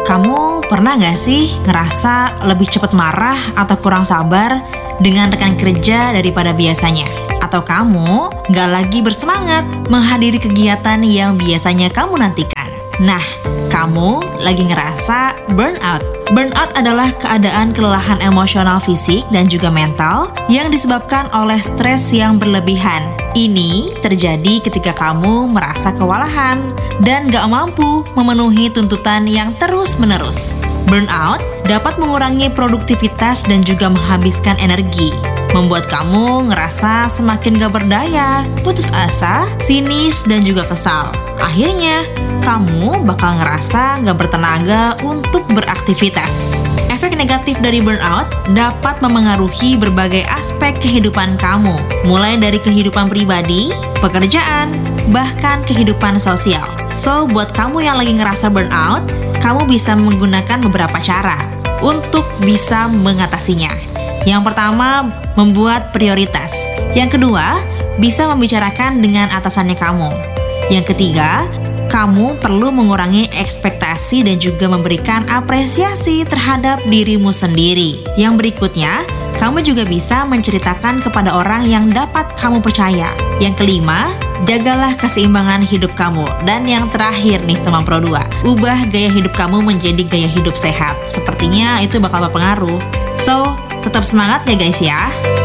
Kamu pernah nggak sih ngerasa lebih cepat marah atau kurang sabar dengan rekan kerja daripada biasanya? Atau kamu nggak lagi bersemangat menghadiri kegiatan yang biasanya kamu nantikan? Nah, kamu lagi ngerasa burnout. Burnout adalah keadaan kelelahan emosional fisik dan juga mental yang disebabkan oleh stres yang berlebihan. Ini terjadi ketika kamu merasa kewalahan dan gak mampu memenuhi tuntutan yang terus-menerus. Burnout dapat mengurangi produktivitas dan juga menghabiskan energi, membuat kamu ngerasa semakin gak berdaya, putus asa, sinis, dan juga kesal. Akhirnya, kamu bakal ngerasa gak bertenaga untuk beraktivitas. Efek negatif dari burnout dapat memengaruhi berbagai aspek kehidupan kamu, mulai dari kehidupan pribadi, pekerjaan, bahkan kehidupan sosial. So, buat kamu yang lagi ngerasa burnout, kamu bisa menggunakan beberapa cara untuk bisa mengatasinya. Yang pertama, membuat prioritas. Yang kedua, bisa membicarakan dengan atasannya kamu. Yang ketiga, kamu perlu mengurangi ekspektasi dan juga memberikan apresiasi terhadap dirimu sendiri. Yang berikutnya, kamu juga bisa menceritakan kepada orang yang dapat kamu percaya. Yang kelima, jagalah keseimbangan hidup kamu. Dan yang terakhir nih teman Pro 2, ubah gaya hidup kamu menjadi gaya hidup sehat. Sepertinya itu bakal berpengaruh. So, tetap semangat ya guys ya.